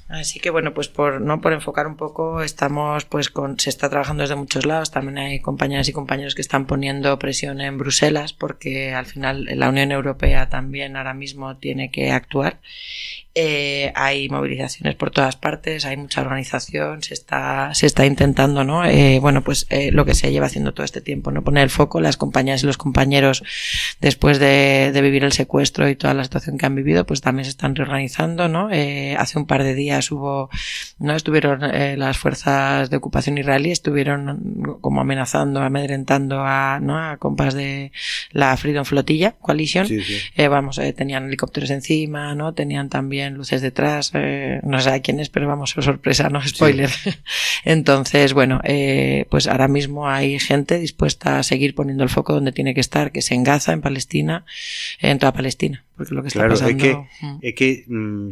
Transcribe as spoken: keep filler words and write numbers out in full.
Así que bueno, pues por no por enfocar un poco, estamos pues con se está trabajando desde muchos lados. También hay compañeras y compañeros que están poniendo presión en Bruselas, porque al final la Unión Europea también ahora mismo tiene que actuar. Eh, hay movilizaciones por todas partes, hay mucha organización, se está se está intentando, ¿no? Eh, bueno, pues eh, lo que se lleva haciendo todo este tiempo, ¿no? Poner el foco, las compañeras y los compañeros, después de, de vivir el secuestro y toda la situación que han vivido, pues también se están reorganizando, ¿no? Eh, hace un par de días hubo, ¿no? Estuvieron eh, las fuerzas de ocupación israelí, estuvieron como amenazando, amedrentando a, ¿no? A compas de la Freedom Flotilla Coalition. Sí, sí. Eh, vamos, eh, tenían helicópteros encima, ¿no? Tenían también luces detrás, eh, no sé a quién es, pero vamos, sorpresa, no spoiler. Sí. Entonces, bueno, eh, pues ahora mismo hay gente dispuesta a seguir poniendo el foco donde tiene que estar, que es en Gaza, en Palestina, en toda Palestina, porque lo que está claro, pasando... es que, es que